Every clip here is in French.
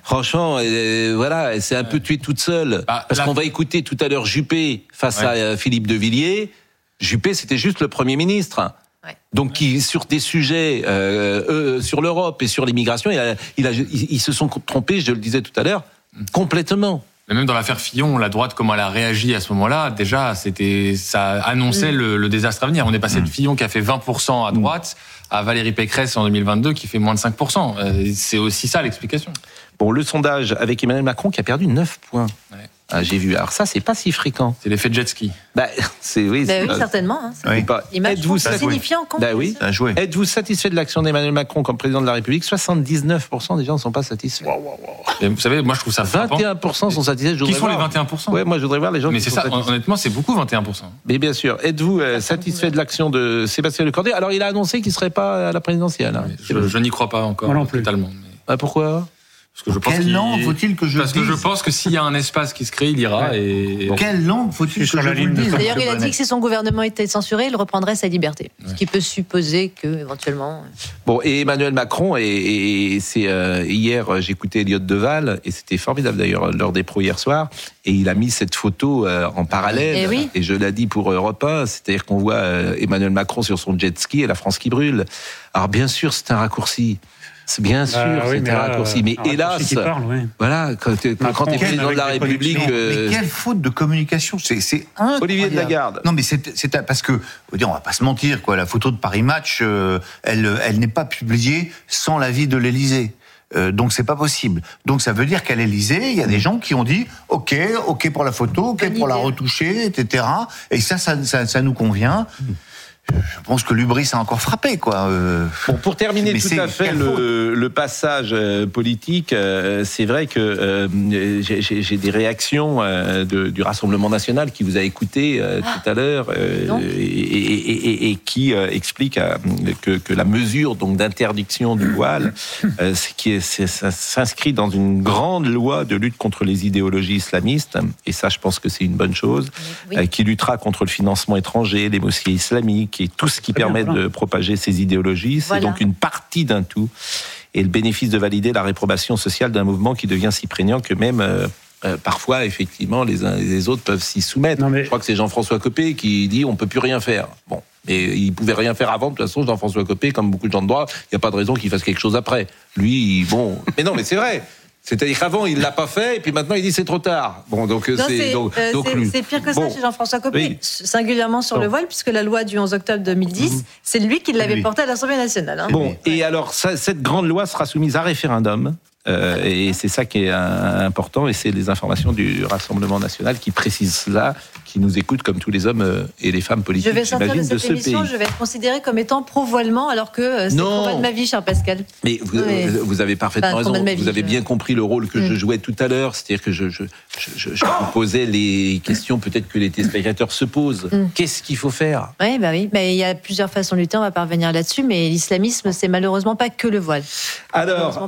Franchement, voilà, c'est un peu tué toute seule. Parce qu'on va écouter tout à l'heure Juppé face à Philippe de Villiers. Juppé, c'était juste le Premier ministre. Ouais. Donc, qui, sur des sujets, sur l'Europe et sur l'immigration, ils se sont trompés, je le disais tout à l'heure, complètement. Mais même dans l'affaire Fillon, la droite, comment elle a réagi à ce moment-là, déjà, ça annonçait le désastre à venir. On est passé de Fillon qui a fait 20% à droite à Valérie Pécresse en 2022 qui fait moins de 5%. C'est aussi ça l'explication. Bon, le sondage avec Emmanuel Macron qui a perdu 9 points. Ouais. J'ai vu. Alors ça, c'est pas si fréquent. C'est l'effet jet ski. Oui, certainement. Hein. Oui. Êtes-vous signifiant Êtes-vous satisfait de l'action d'Emmanuel Macron comme président de la République ? 79% des gens ne sont pas satisfaits. Et vous savez, moi je trouve ça frappant. 21% sont satisfaits. Qui sont les 21% ? Ouais, moi je voudrais voir les gens. Mais c'est ça. Honnêtement, c'est beaucoup 21%. Mais bien sûr. Êtes-vous satisfait de l'action de Sébastien Lecornu ? Alors il a annoncé qu'il serait pas à la présidentielle. Hein. Je n'y crois pas encore. Moi non plus. Totalement. Mais... Pourquoi ? Parce que quelle langue faut-il que je dise ? Parce que je pense que s'il y a un espace qui se crée, il ira. Et... Quelle langue faut-il que je vous dise ? D'ailleurs, il a dit que si son gouvernement était censuré, il reprendrait sa liberté. Ce qui peut supposer que, éventuellement... Bon, et Emmanuel Macron, hier, j'écoutais Elliott Deval, et c'était formidable d'ailleurs, lors des pros hier soir, et il a mis cette photo en parallèle, et je l'ai dit pour Europe 1, c'est-à-dire qu'on voit Emmanuel Macron sur son jet ski et la France qui brûle. Alors bien sûr, c'est un raccourci. Bien sûr, c'est un raccourci. Mais hélas, voilà, quand tu es président de la République... Mais quelle faute de communication, c'est incroyable. Olivier de Lagarde. Non, mais c'est parce que, on va pas se mentir, quoi. La photo de Paris Match, elle n'est pas publiée sans l'avis de l'Élysée. Donc c'est pas possible. Donc ça veut dire qu'à l'Élysée, il y a des gens qui ont dit OK pour la photo, OK pour la retoucher, etc. Et ça nous convient. Je pense que l'hubris a encore frappé, quoi. Bon, pour terminer tout à fait le passage politique, c'est vrai que j'ai des réactions du Rassemblement national qui vous a écouté tout à l'heure et qui explique que la mesure donc d'interdiction du voile, ça s'inscrit dans une grande loi de lutte contre les idéologies islamistes, et ça, je pense que c'est une bonne chose, qui luttera contre le financement étranger, les mosquées islamiques, et tout ce qui permet de propager ces idéologies. C'est donc une partie d'un tout. Et le bénéfice de valider la réprobation sociale d'un mouvement qui devient si prégnant que même, parfois, effectivement, les uns et les autres peuvent s'y soumettre. Je crois que c'est Jean-François Copé qui dit « on ne peut plus rien faire ». Bon, mais il ne pouvait rien faire avant. De toute façon, Jean-François Copé, comme beaucoup de gens de droit, il n'y a pas de raison qu'il fasse quelque chose après. Lui, bon... Mais non, mais c'est vrai. C'est-à-dire qu'avant, il ne l'a pas fait, et puis maintenant, il dit c'est trop tard. Bon, donc, c'est pire que ça chez Jean-François Copé, singulièrement sur le voile, puisque la loi du 11 octobre 2010, c'est lui qui l'avait portée à l'Assemblée nationale. Hein. Bon, et alors, cette grande loi sera soumise à référendum, et c'est ça qui est important, et c'est les informations du Rassemblement national qui précisent cela, qui nous écoutent comme tous les hommes et les femmes politiques, j'imagine, de ce pays. Je vais être considérée comme étant pro-voilement, alors que c'est le combat de ma vie, cher Pascal. Mais vous avez parfaitement raison. Vous avez bien compris le rôle que je jouais tout à l'heure. C'est-à-dire que je vous posais les questions peut-être que les téléspectateurs se posent. Qu'est-ce qu'il faut faire ? Oui. Mais il y a plusieurs façons de lutter, on va pas revenir là-dessus, mais l'islamisme, c'est malheureusement pas que le voile. Alors,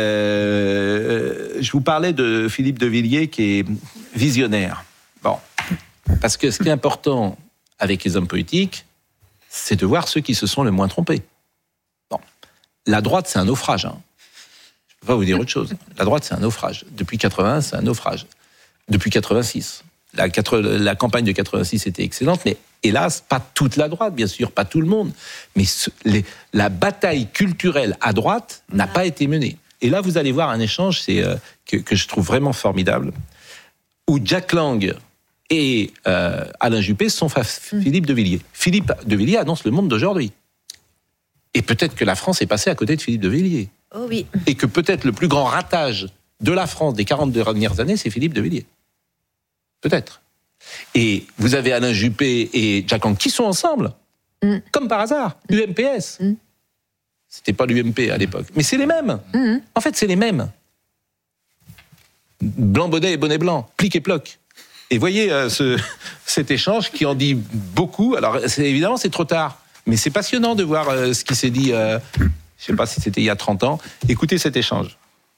je vous parlais de Philippe de Villiers qui est visionnaire. Bon. Parce que ce qui est important avec les hommes politiques, c'est de voir ceux qui se sont le moins trompés. Bon. La droite, c'est un naufrage. Je ne peux pas vous dire autre chose. La droite, c'est un naufrage. Depuis 81, c'est un naufrage. Depuis 86. La campagne de 86 était excellente, mais hélas, pas toute la droite, bien sûr, pas tout le monde. Mais la bataille culturelle à droite n'a pas été menée. Et là, vous allez voir un échange que je trouve vraiment formidable, où Jack Lang et Alain Juppé sont face à Philippe de Villiers. Philippe de Villiers annonce le monde d'aujourd'hui. Et peut-être que la France est passée à côté de Philippe de Villiers. Oh oui. Et que peut-être le plus grand ratage de la France des 40 dernières années, c'est Philippe de Villiers. Peut-être. Et vous avez Alain Juppé et Jack Lang qui sont ensemble, comme par hasard, UMPS. C'était pas l'UMP à l'époque, mais c'est les mêmes. En fait, c'est les mêmes. Blanc-bonnet et bonnet blanc, plic et ploc. Et voyez cet échange qui en dit beaucoup. Alors, évidemment, c'est trop tard. Mais c'est passionnant de voir ce qui s'est dit, je ne sais pas si c'était il y a 30 ans. Écoutez cet échange.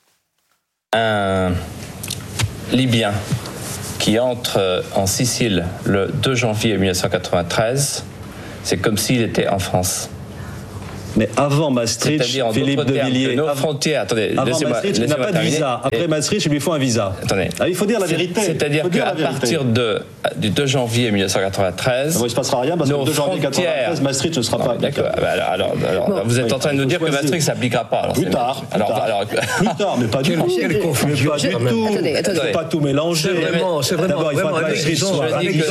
Un Libyen qui entre en Sicile le 2 janvier 1993, c'est comme s'il était en France. Mais avant Maastricht, Philippe de Villiers, nos frontières, attendez, avant Maastricht, il n'a pas de visa. Après Maastricht, il lui faut un visa. Attendez. Il faut dire la vérité. C'est-à-dire qu'à partir du 2 janvier 1993, il ne se passera rien parce que le 2 janvier 1993, Maastricht ne sera pas appliqué. D'accord. Alors, vous êtes en train de nous dire que Maastricht ne s'appliquera pas. Plus tard, mais pas du tout. Quelle confusion. Attendez. Pas tout mélanger. C'est vraiment. D'abord, il faut que Maastricht soit ratifié.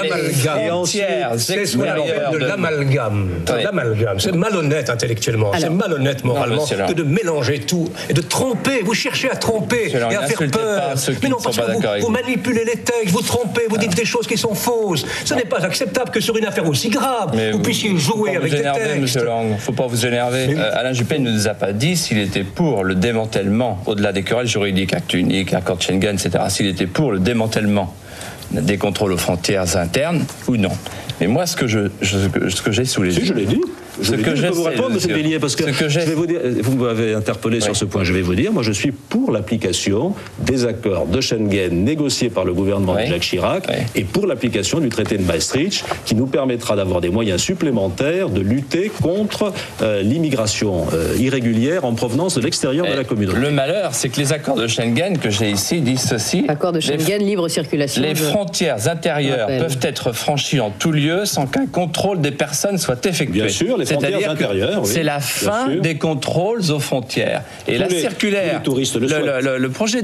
C'est ce qu'on appelle de l'amalgame. C'est malhonnête intellectuellement, c'est malhonnête moralement que de mélanger tout et de tromper. Vous cherchez à tromper et à faire peur. Mais non, parce que vous manipulez les textes, vous trompez, vous dites des choses qui sont fausses. Ce n'est pas acceptable que sur une affaire aussi grave, vous puissiez jouer avec des textes. Monsieur Lang, il ne faut pas vous énerver. Alain Juppé ne nous a pas dit s'il était pour le démantèlement, au-delà des querelles juridiques, acte unique, accord de Schengen, etc., s'il était pour le démantèlement des contrôles aux frontières internes ou non. Mais moi, ce que j'ai sous les yeux... Si, je l'ai dit. Je peux vous répondre, monsieur Villiers, parce que je vais vous dire, vous m'avez interpellé sur ce point, je vais vous dire, moi je suis pour l'application des accords de Schengen négociés par le gouvernement de Jacques Chirac et pour l'application du traité de Maastricht qui nous permettra d'avoir des moyens supplémentaires de lutter contre l'immigration irrégulière en provenance de l'extérieur de la communauté. Le malheur, c'est que les accords de Schengen que j'ai ici disent ceci. Accord de Schengen, libre circulation. Les frontières intérieures peuvent être franchies en tout lieu sans qu'un contrôle des personnes soit effectué. Bien sûr, les frontières intérieures. C'est la fin des contrôles aux frontières. Et la circulaire, le projet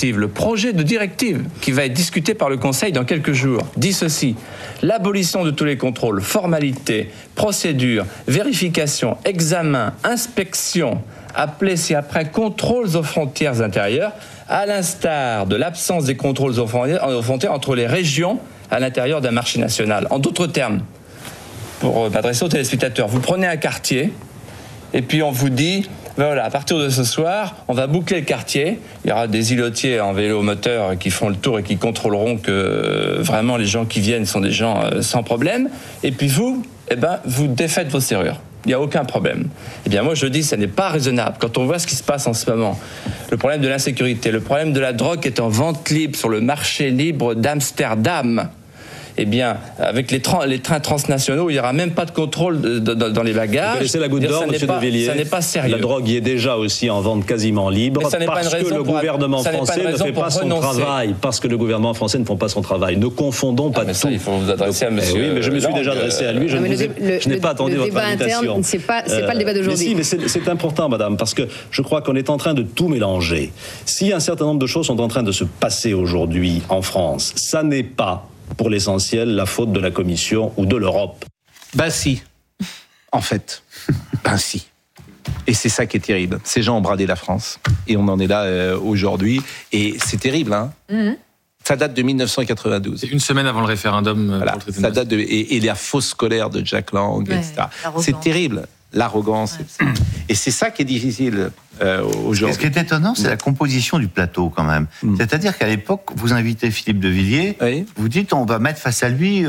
de directive qui va être discuté par le Conseil dans quelques jours, dit ceci: l'abolition de tous les contrôles, formalités, procédures, vérifications, examens, inspections, appelés ci-après contrôles aux frontières intérieures, à l'instar de l'absence des contrôles aux frontières entre les régions à l'intérieur d'un marché national. En d'autres termes, pour m'adresser aux téléspectateurs, vous prenez un quartier et puis on vous dit, voilà, à partir de ce soir, on va boucler le quartier. Il y aura des îlotiers en vélo moteur qui font le tour et qui contrôleront que vraiment les gens qui viennent sont des gens sans problème. Et puis vous défaites vos serrures. Il n'y a aucun problème. Eh bien, moi, je dis, ça n'est pas raisonnable. Quand on voit ce qui se passe en ce moment, le problème de l'insécurité, le problème de la drogue qui est en vente libre sur le marché libre d'Amsterdam, eh bien, avec les trains transnationaux, il n'y aura même pas de contrôle dans les bagages. Vous connaissez la goutte d'or, monsieur de Villiers. Ça n'est pas sérieux. La drogue y est déjà aussi en vente quasiment libre parce que le gouvernement français ne fait pas son travail. Parce que le gouvernement français ne fait pas son travail. Ne confondons pas tout. Il faut vous adresser à monsieur. Oui, mais je me suis déjà adressé à lui. Je n'ai pas attendu votre invitation. C'est pas le débat d'aujourd'hui. Mais c'est important, madame, parce que je crois qu'on est en train de tout mélanger. Si un certain nombre de choses sont en train de se passer aujourd'hui en France, ça n'est pas pour l'essentiel, la faute de la Commission ou de l'Europe. Ben si, en fait. Ben si. Et c'est ça qui est terrible. Ces gens ont bradé la France. Et on en est là aujourd'hui. Et c'est terrible, hein. Ça date de 1992. C'est une semaine avant le référendum. Voilà, ça date et la fausse colère de Jack Lang, etc. C'est terrible. L'arrogance. Et c'est ça qui est difficile aujourd'hui. Ce qui est étonnant, c'est la composition du plateau quand même. C'est-à-dire qu'à l'époque, vous invitez Philippe de Villiers, vous dites on va mettre face à lui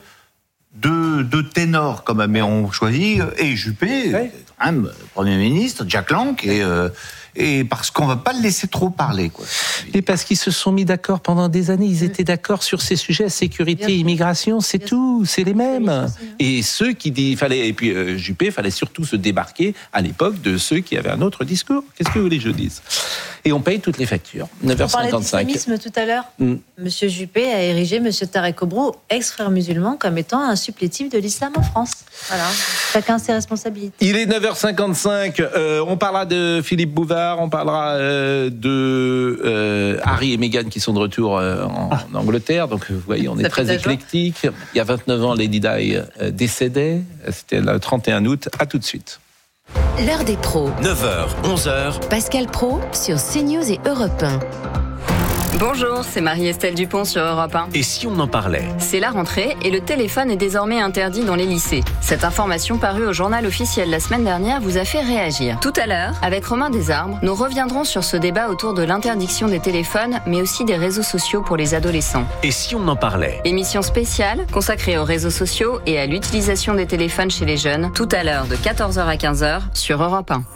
deux ténors quand même, et on choisit et Juppé, quand même, Premier ministre, Jack Lang, et parce qu'on va pas le laisser trop parler, quoi. Et parce qu'ils se sont mis d'accord pendant des années, ils étaient d'accord sur ces sujets, sécurité, immigration, c'est tout, c'est les mêmes. Et ceux qui disent, Juppé, fallait surtout se débarquer à l'époque de ceux qui avaient un autre discours. Qu'est-ce que vous voulez que je dise ? Et on paye toutes les factures. 9h55. On parlait d'islamisme tout à l'heure. Monsieur Juppé a érigé Monsieur Tarek Obro, ex-frère musulman, comme étant un supplétif de l'islam en France. Voilà. Chacun ses responsabilités. Il est 9h55. On parlera de Philippe Bouvard, on parlera de Harry et Meghan qui sont de retour en Angleterre. Donc vous voyez, on est très éclectique. Il y a 29 ans, Lady Di décédait. C'était le 31 août. À tout de suite. L'heure des pros. 9h, 11h. Pascal Praud sur CNews et Europe 1. Bonjour, c'est Marie-Estelle Dupont sur Europe 1. Et si on en parlait ? C'est la rentrée et le téléphone est désormais interdit dans les lycées. Cette information parue au journal officiel la semaine dernière vous a fait réagir. Tout à l'heure, avec Romain Desarbres, nous reviendrons sur ce débat autour de l'interdiction des téléphones, mais aussi des réseaux sociaux pour les adolescents. Et si on en parlait ? Émission spéciale consacrée aux réseaux sociaux et à l'utilisation des téléphones chez les jeunes, tout à l'heure de 14h à 15h sur Europe 1.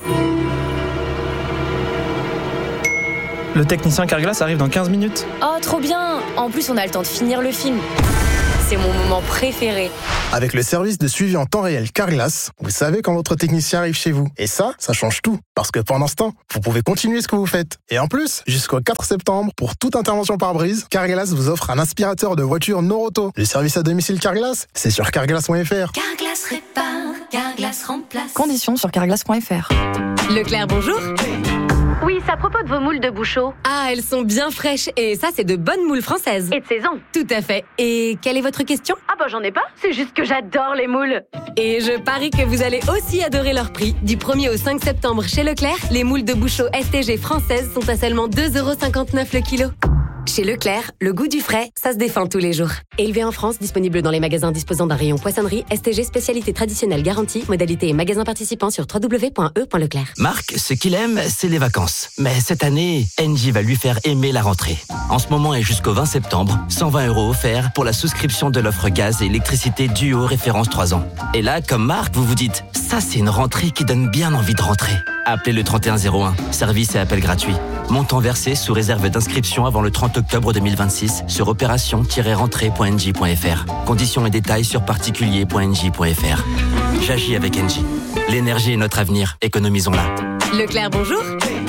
Le technicien Carglass arrive dans 15 minutes. Oh, trop bien! En plus, on a le temps de finir le film. c'est mon moment préféré. Avec le service de suivi en temps réel Carglass, vous savez quand votre technicien arrive chez vous. Et ça change tout. Parce que pendant ce temps, vous pouvez continuer ce que vous faites. Et en plus, jusqu'au 4 septembre, pour toute intervention par brise, Carglass vous offre un aspirateur de voiture Noroto. Le service à domicile Carglass, c'est sur carglass.fr. Carglass répare, Carglass remplace. Conditions sur carglass.fr. Leclerc, bonjour. Oui, c'est à propos de vos moules de Bouchot. Ah, elles sont bien fraîches. Et ça, c'est de bonnes moules françaises. Et de saison. Tout à fait. Et quelle est votre question? Ah bah j'en ai pas. C'est juste que j'adore les moules. Et je parie que vous allez aussi adorer leur prix. Du 1er au 5 septembre chez Leclerc, les moules de Bouchot STG françaises sont à seulement 2,59€ le kilo. Chez Leclerc, le goût du frais, ça se défend tous les jours. Élevé en France, disponible dans les magasins disposant d'un rayon poissonnerie, STG spécialité traditionnelle garantie, modalité et magasins participants sur www.e.leclerc. Marc, ce qu'il aime, c'est les vacances. Mais cette année, Engie va lui faire aimer la rentrée. En ce moment et jusqu'au 20 septembre, 120€ offerts pour la souscription de l'offre gaz et électricité Duo référence 3 ans. Et là, comme Marc, vous vous dites, ça c'est une rentrée qui donne bien envie de rentrer. Appelez le 3101, service et appel gratuit. Montant versé sous réserve d'inscription avant le 30 octobre 2026 sur opération-rentrée.engie.fr. Conditions et détails sur particulier.engie.fr. J'agis avec Engie. L'énergie est notre avenir, économisons-la. Leclerc, bonjour.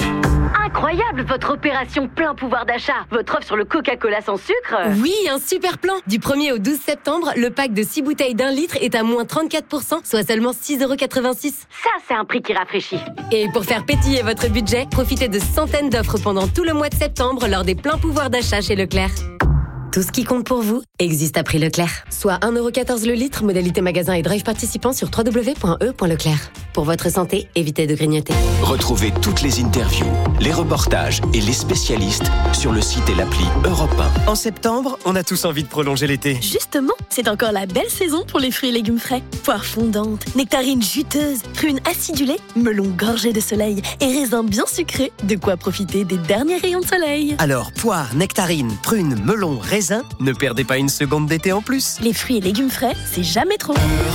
Incroyable votre opération plein pouvoir d'achat. Votre offre sur le Coca-Cola sans sucre. Oui, un super plan. Du 1er au 12 septembre, le pack de 6 bouteilles d'1 litre est à moins 34%, soit seulement 6,86€. Ça, c'est un prix qui rafraîchit. Et pour faire pétiller votre budget, profitez de centaines d'offres pendant tout le mois de septembre lors des pleins pouvoirs d'achat chez Leclerc. Tout ce qui compte pour vous existe à prix Leclerc. Soit 1,14€ le litre, modalité magasin et drive participant sur www.e.leclerc. Pour votre santé, évitez de grignoter. Retrouvez toutes les interviews, les reportages et les spécialistes sur le site et l'appli Europe 1. En septembre, on a tous envie de prolonger l'été. Justement, c'est encore la belle saison pour les fruits et légumes frais. Poires fondantes, nectarines juteuses, prunes acidulées, melons gorgés de soleil et raisins bien sucrés. De quoi profiter des derniers rayons de soleil. Alors, poires, nectarines, prunes, melons, raisins, ne perdez pas une seconde d'été en plus. Les fruits et légumes frais, c'est jamais trop.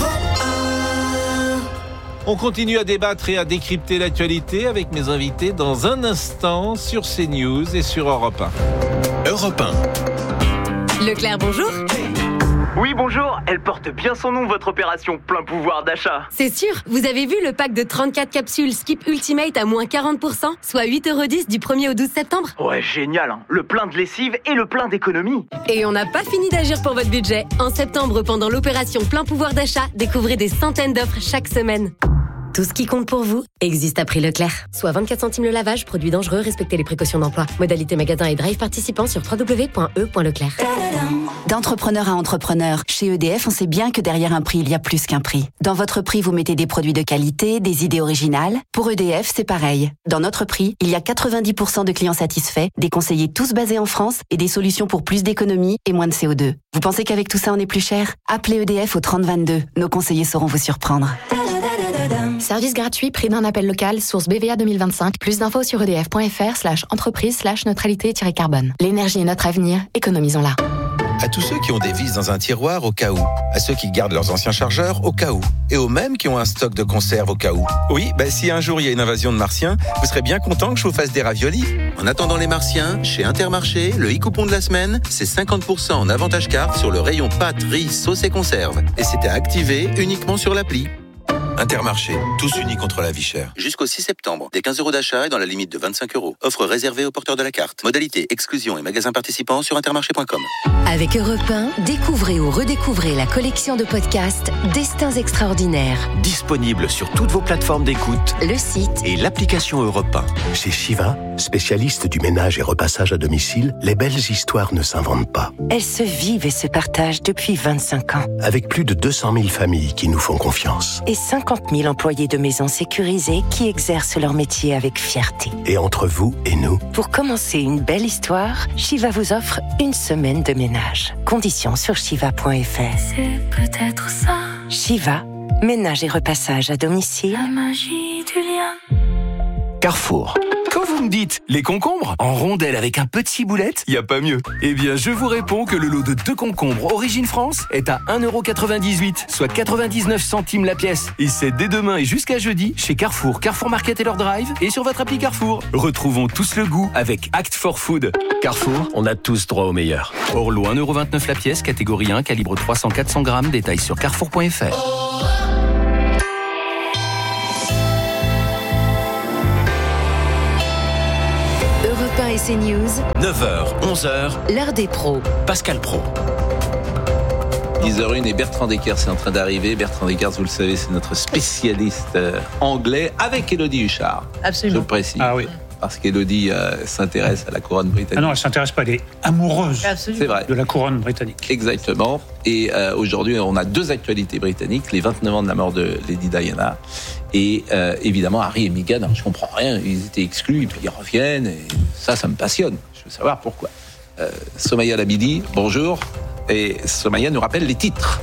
On continue à débattre et à décrypter l'actualité avec mes invités dans un instant sur CNews et sur Europe 1. Europe 1. Leclerc, bonjour. Oui, bonjour. Elle porte bien son nom, votre opération plein pouvoir d'achat. C'est sûr. Vous avez vu le pack de 34 capsules Skip Ultimate à moins 40%, soit 8,10€ du 1er au 12 septembre? Ouais, génial, hein. Le plein de lessive et le plein d'économie. Et on n'a pas fini d'agir pour votre budget. En septembre, pendant l'opération plein pouvoir d'achat, découvrez des centaines d'offres chaque semaine. Tout ce qui compte pour vous existe à prix Leclerc. Soit 24 centimes le lavage, produit dangereux, respectez les précautions d'emploi. Modalité magasin et drive participant sur www.e.leclerc. D'entrepreneur à entrepreneur, chez EDF, on sait bien que derrière un prix, il y a plus qu'un prix. Dans votre prix, vous mettez des produits de qualité, des idées originales. Pour EDF, c'est pareil. Dans notre prix, il y a 90% de clients satisfaits, des conseillers tous basés en France et des solutions pour plus d'économie et moins de CO2. Vous pensez qu'avec tout ça, on est plus cher? Appelez EDF au 3022. Nos conseillers sauront vous surprendre. Service gratuit, prix d'un appel local, source BVA 2025. Plus d'infos sur edf.fr/entreprise/neutralité-carbone. L'énergie est notre avenir, économisons-la. À tous ceux qui ont des vis dans un tiroir au cas où, à ceux qui gardent leurs anciens chargeurs au cas où, et aux mêmes qui ont un stock de conserve au cas où. Oui, si un jour il y a une invasion de martiens, vous serez bien content que je vous fasse des raviolis. En attendant les martiens, chez Intermarché, le e-coupon de la semaine, c'est 50% en avantage carte sur le rayon pâtes, riz, sauce et conserve. Et c'était à activer uniquement sur l'appli. Intermarché, tous unis contre la vie chère. Jusqu'au 6 septembre, des 15€ d'achat et dans la limite de 25€. Offre réservée aux porteurs de la carte. Modalité, exclusion et magasins participants sur intermarché.com. Avec Europe 1, découvrez ou redécouvrez la collection de podcasts Destins extraordinaires. Disponible sur toutes vos plateformes d'écoute, le site et l'application Europe 1. Chez Shiva, spécialiste du ménage et repassage à domicile, les belles histoires ne s'inventent pas. Elles se vivent et se partagent depuis 25 ans. Avec plus de 200 000 familles qui nous font confiance. Et 50 000 employés de maisons sécurisées qui exercent leur métier avec fierté. Et entre vous et nous, pour commencer une belle histoire, Shiva vous offre une semaine de ménage. Conditions sur shiva.fr. C'est peut-être ça. Shiva, ménage et repassage à domicile. La magie du lien. Carrefour. Quand vous vous me dites, les concombres en rondelles avec un peu de ciboulette, y a pas mieux. Eh bien, je vous réponds que le lot de 2 concombres Origine France est à 1,98 €, soit 99 centimes la pièce. Et c'est dès demain et jusqu'à jeudi chez Carrefour, Carrefour Market et leur drive et sur votre appli Carrefour. Retrouvons tous le goût avec Act for Food. Carrefour, on a tous droit au meilleur. Orlo 1,29 € la pièce, catégorie 1, calibre 300-400 grammes, détails sur carrefour.fr. Et CNews, 9h, 11h, l'heure des pros. Pascal Praud. 10h01 et Bertrand Deckers est en train d'arriver. Bertrand Deckers, vous le savez, c'est notre spécialiste anglais avec Élodie Huchard. Absolument. Je le précise. Ah oui. Parce qu'Élodie s'intéresse à la couronne britannique. Ah non, elle ne s'intéresse pas, elle est amoureuse C'est vrai. de la couronne britannique. Exactement. Et aujourd'hui, on a 2 actualités britanniques. Les 29 ans de la mort de Lady Diana. Et évidemment, Harry et Meghan, alors, je ne comprends rien. Ils étaient exclus, et puis ils reviennent. Et ça me passionne. Je veux savoir pourquoi. Somaya Labidi, bonjour. Et Somaya nous rappelle les titres.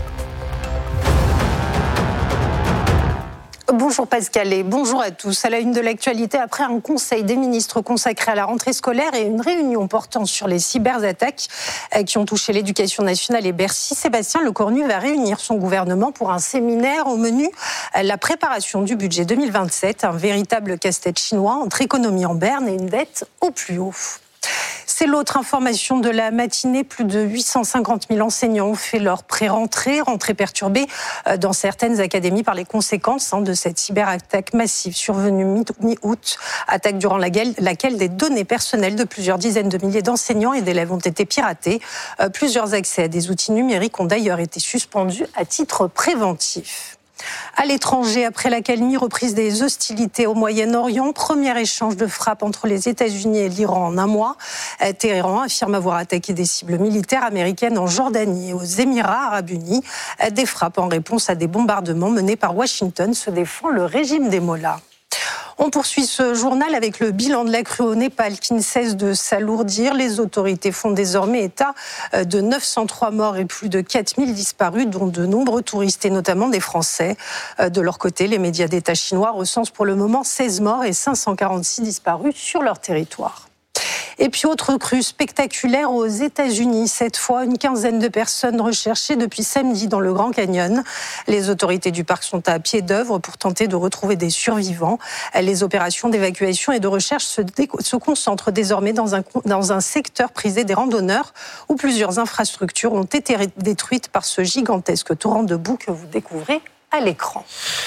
Bonjour Pascal et bonjour à tous. À la une de l'actualité, après un conseil des ministres consacré à la rentrée scolaire et une réunion portant sur les cyberattaques qui ont touché l'éducation nationale et Bercy, Sébastien Lecornu va réunir son gouvernement pour un séminaire au menu la préparation du budget 2027, un véritable casse-tête chinois entre économie en berne et une dette au plus haut. C'est l'autre information de la matinée. Plus de 850 000 enseignants ont fait leur pré-rentrée, rentrée perturbée dans certaines académies par les conséquences de cette cyberattaque massive survenue mi-août, attaque durant laquelle des données personnelles de plusieurs dizaines de milliers d'enseignants et d'élèves ont été piratées. Plusieurs accès à des outils numériques ont d'ailleurs été suspendus à titre préventif. À l'étranger, après l'accalmie, reprise des hostilités au Moyen-Orient, premier échange de frappes entre les États-Unis et l'Iran en un mois. Téhéran affirme avoir attaqué des cibles militaires américaines en Jordanie et aux Émirats arabes unis. Des frappes en réponse à des bombardements menés par Washington, se défend le régime des Mollahs. On poursuit ce journal avec le bilan de la crue au Népal qui ne cesse de s'alourdir. Les autorités font désormais état de 903 morts et plus de 4000 disparus, dont de nombreux touristes et notamment des Français. De leur côté, les médias d'État chinois recensent pour le moment 16 morts et 546 disparus sur leur territoire. Et puis autre crue spectaculaire aux États-Unis. Cette fois, une quinzaine de personnes recherchées depuis samedi dans le Grand Canyon. Les autorités du parc sont à pied d'œuvre pour tenter de retrouver des survivants. Les opérations d'évacuation et de recherche se concentrent désormais dans un secteur prisé des randonneurs où plusieurs infrastructures ont été détruites par ce gigantesque torrent de boue que vous découvrez à l'écran.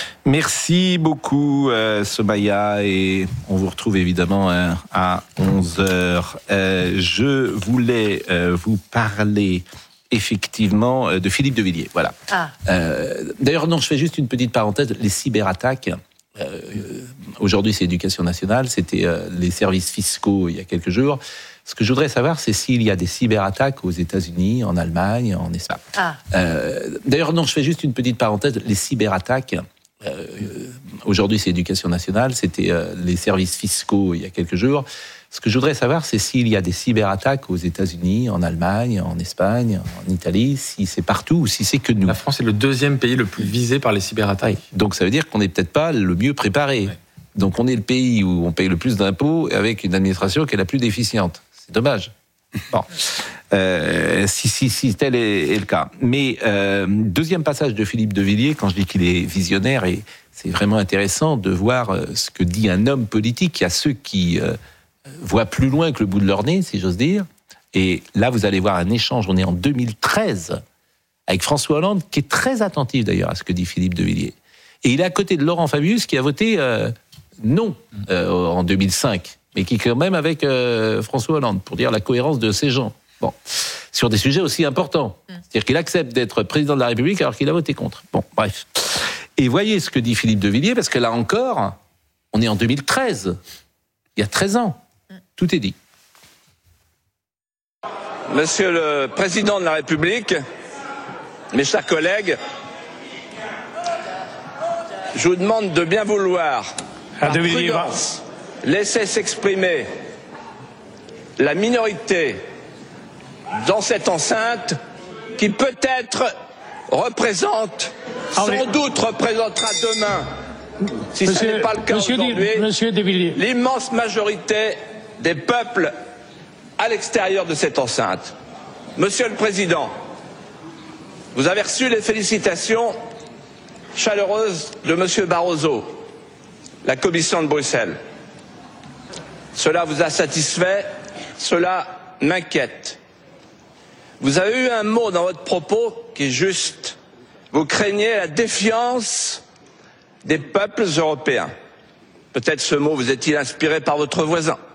Merci beaucoup Somaya et on vous retrouve évidemment à 11h. Je voulais vous parler effectivement de Philippe de Villiers. Voilà. D'ailleurs non, je fais juste une petite parenthèse. Les cyberattaques, aujourd'hui c'est Éducation nationale, c'était les services fiscaux il y a quelques jours. Ce que je voudrais savoir, c'est s'il y a des cyberattaques aux États-Unis, en Allemagne, en Espagne. D'ailleurs, non, je fais juste une petite parenthèse. Les cyberattaques, aujourd'hui, c'est Éducation nationale, c'était les services fiscaux il y a quelques jours. Ce que je voudrais savoir, c'est s'il y a des cyberattaques aux États-Unis, en Allemagne, en Espagne, en Italie, si c'est partout ou si c'est que nous. La France est le 2e pays le plus visé par les cyberattaques. Donc ça veut dire qu'on n'est peut-être pas le mieux préparé. Donc on est le pays où on paye le plus d'impôts avec une administration qui est la plus déficiente. C'est dommage. Bon, si tel est le cas. Mais deuxième passage de Philippe de Villiers, quand je dis qu'il est visionnaire, et c'est vraiment intéressant de voir ce que dit un homme politique. Il y a ceux qui voient plus loin que le bout de leur nez, si j'ose dire. Et là, vous allez voir un échange, on est en 2013, avec François Hollande, qui est très attentif d'ailleurs à ce que dit Philippe de Villiers. Et il est à côté de Laurent Fabius, qui a voté non en 2005. Mais qui est quand même avec François Hollande, pour dire la cohérence de ces gens. Bon, sur des sujets aussi importants. C'est-à-dire qu'il accepte d'être président de la République alors qu'il a voté contre. Bon, bref. Et voyez ce que dit Philippe de Villiers, parce que là encore, on est en 2013. Il y a 13 ans. Tout est dit. Monsieur le Président de la République, mes chers collègues, je vous demande de bien vouloir, par prudence, laisser s'exprimer la minorité dans cette enceinte qui peut-être représente, sans doute représentera demain si ce n'est pas le cas aujourd'hui, l'immense majorité des peuples à l'extérieur de cette enceinte. Monsieur le Président, vous avez reçu les félicitations chaleureuses de Monsieur Barroso, la Commission de Bruxelles. Cela vous a satisfait, cela m'inquiète. Vous avez eu un mot dans votre propos qui est juste. Vous craignez la défiance des peuples européens. Peut-être ce mot vous est-il inspiré par votre voisin.